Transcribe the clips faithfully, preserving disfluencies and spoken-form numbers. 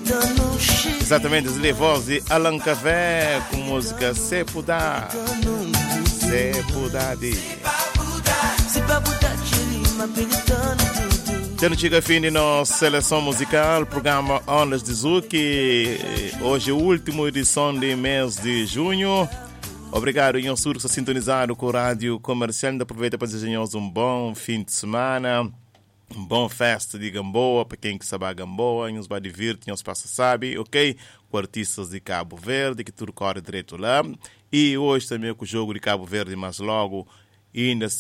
Exatamente, as voz de Alan Café com música Se Pudá. Se Pudá de. Já não chega a fim de nossa seleção musical, programa Ondas de Zuki. Hoje é a última edição do mês de junho. Obrigado, Ian Sur, que está sintonizado com o Rádio Comercial. Ainda aproveita para desejar um bom fim de semana, um bom festa de Gamboa, para quem que sabe a Gamboa, nos vai divertir, nos passa sabe, ok? Com artistas de Cabo Verde, que tudo corre direito lá. E hoje também com o jogo de Cabo Verde, mas logo ainda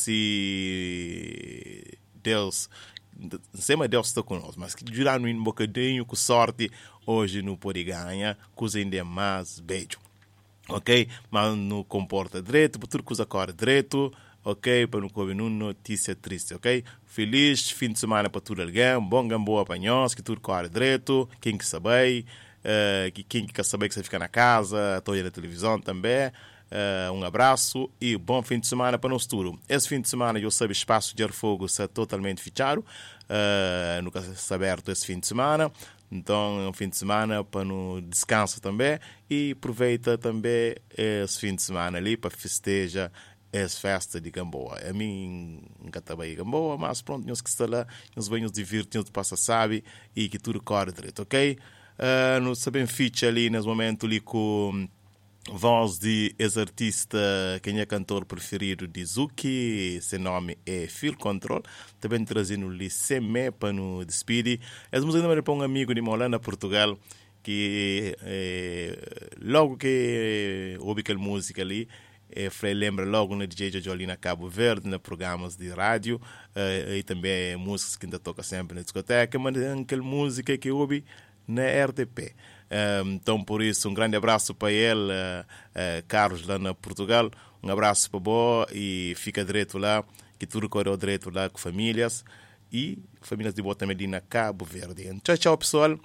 se Deus... Não sei, mas Deus está conosco, mas que durar um bocadinho com sorte, hoje não pode ganhar, coisa ainda mais beijo, ok? Mas não comporta direito, tudo coisa corre direito, ok? Para não correr nenhuma notícia triste, ok? Feliz fim de semana para todo alguém, bom Gamboa para nós, que tudo corre direito, quem que sabe, uh, que quem que quer saber que você fica na casa, estou aí na televisão também. Uh, um abraço e bom fim de semana para nós tudo. Esse fim de semana eu sei o espaço de Fogo está totalmente fechado, uh, nunca está aberto esse fim de semana, então é um fim de semana para no descanso também e aproveita também esse fim de semana ali para festejar essa festa de Gamboa. A mim nunca estava aí Gamboa, mas pronto, nós que estamos lá, nós vamos nos divertir, nos passa sabe e que tudo corre direito, ok? Uh, nós sabemos feature ali nesse momento ali com voz de ex-artista, quem é cantor preferido de Zuki, seu nome é Phil Control, também trazendo-lhe Semé para nos despedir. Essa música também para um amigo de Molana, Portugal, que eh, logo que ouve aquela música ali, eh, lembra logo no D J Jojo na Cabo Verde, nos programas de rádio, eh, e também músicas que ainda toca sempre na discoteca, mas aquela música que ouve na R T P. Um, então, por isso, um grande abraço para ele, uh, uh, Carlos, lá na Portugal. Um abraço para Boa e fica direito lá, que tudo correu direito lá com famílias e famílias de Boa também ali na Cabo Verde. Tchau, tchau, pessoal.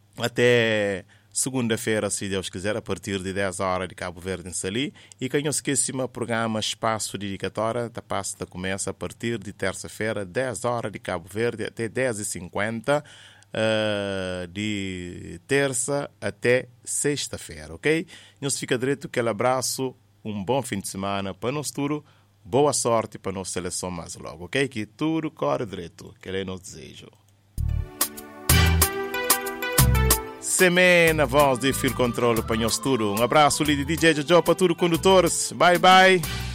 Até segunda-feira, se Deus quiser, a partir de dez horas de Cabo Verde em Sali. E quem não esquece, o programa Espaço Dedicatória da Pasta começa a partir de terça-feira, dez horas de Cabo Verde até dez e cinquenta. Uh, de terça até sexta-feira, ok? Nos fica direito aquele abraço, um bom fim de semana para nós tudo, boa sorte para nossa seleção mais logo, ok? Que tudo corre direito, que é nosso desejo. Semé na voz de Phil Control para nós tudo. Um abraço ali de D J Jojo para tudo condutores. Bye bye.